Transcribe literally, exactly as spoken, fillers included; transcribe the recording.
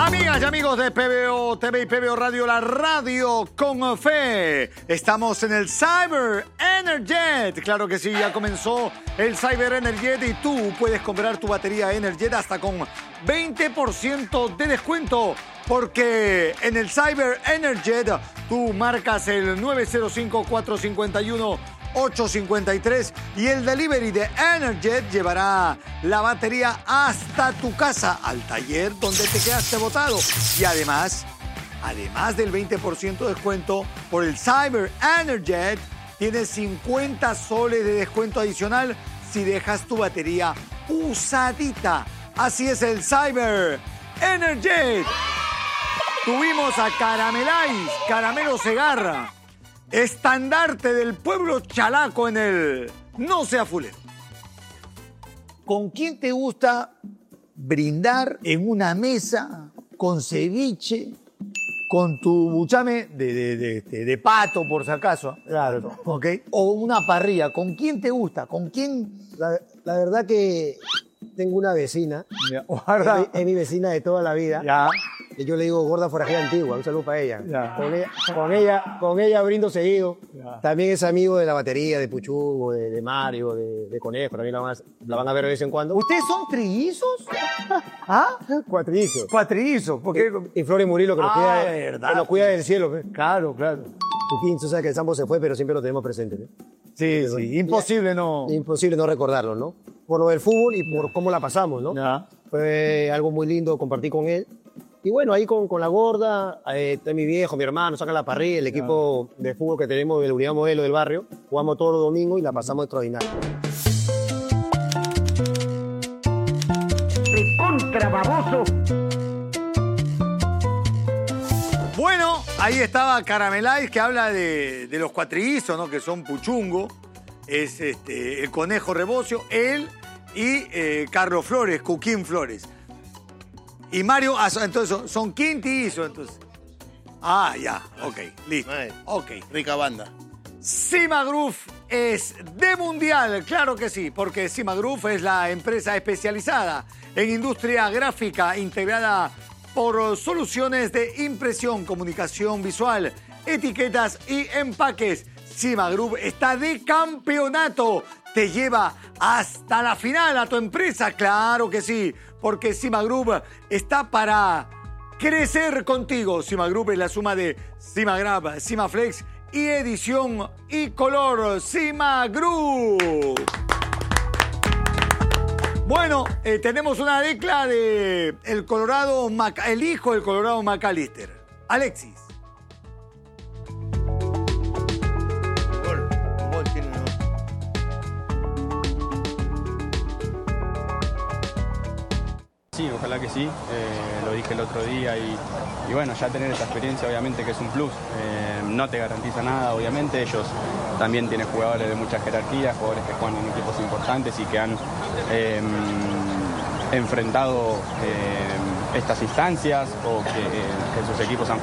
Amigas y amigos de P B O T V y P B O Radio, la radio con fe. Estamos en el Cyber Energet. Claro que sí, ya comenzó el Cyber Energet y tú puedes comprar tu batería Energet hasta con veinte por ciento de descuento. Porque en el Cyber Energet tú marcas el nueve cero cinco, cuatro cinco uno, ocho cinco tres y el delivery de Energet llevará la batería hasta tu casa, al taller donde te quedaste botado. Y además, además del veinte por ciento de descuento por el Cyber Energet, tienes cincuenta soles de descuento adicional si dejas tu batería usadita. Así es el Cyber Energet. Tuvimos a Caramelais, Caramelo Segarra, estandarte del pueblo chalaco en el No Sea Fulero. ¿Con quién te gusta brindar en una mesa con ceviche, con tu buchame de, de, de, de, de pato, por si acaso? Claro. ¿Ok? O una parrilla. ¿Con quién te gusta? ¿Con quién? La, la verdad que tengo una vecina. Ya, guarda. Es, mi, es mi vecina de toda la vida. Ya. Y yo le digo gorda forajera antigua, un saludo para ella. Ya. Con ella, con ella, con ella brindo seguido. Ya. También es amigo de la batería, de Puchungo, de, de Mario, de, de Conejo, también la van, a, la van a ver de vez en cuando. ¿Ustedes son trillizos? ¿Ah? Cuatrillizos. Cuatrillizos, porque... Y, y Flores Murillo que nos, Ah, cuida, verdad. que nos cuida del cielo. ¿Ve? Claro, claro. Puquín, tú sabes que el Sambo se fue, pero siempre lo tenemos presente. ¿ve? Sí, sí, imposible no... Imposible no recordarlo, ¿no? Por lo del fútbol y por cómo la pasamos, ¿no? Ya. Fue algo muy lindo compartir con él. Y bueno, ahí con, con la gorda, eh, está mi viejo, mi hermano, sacan la parrilla, el equipo de fútbol que tenemos de la Unidad Modelo del barrio. Jugamos todos los domingos y la pasamos extraordinario. ¡Contra baboso! Bueno, ahí estaba Caramelais, que habla de, de los cuatrillizos, ¿no? Que son Puchungo, es este, el Conejo Rebocio, él y eh, Carlos Flores, Cuquín Flores. Y Mario, ah, entonces son, son quintillizos, entonces. Ah, ya, ok, listo. Ay, Ok. rica banda. Cima Group es de mundial, claro que sí, porque Cima Group es la empresa especializada en industria gráfica integrada por soluciones de impresión, comunicación visual, etiquetas y empaques. Cima Group está de campeonato. Te lleva hasta la final a tu empresa, claro que sí, porque Cima Group está para crecer contigo. Cima Group es la suma de Cima Grab, Cima Flex y edición y color. Cima Group. Bueno, eh, tenemos una decla de el Colorado, Mac- el hijo del Colorado McAllister, Alexis. Gol, un gol tiene, ¿no? Sí, ojalá que sí, eh, lo dije el otro día y, y bueno, ya tener esta experiencia obviamente que es un plus, eh, no te garantiza nada obviamente, ellos también tienen jugadores de mucha jerarquía, jugadores que juegan en equipos importantes y que han eh, enfrentado eh, estas instancias o que, que sus equipos han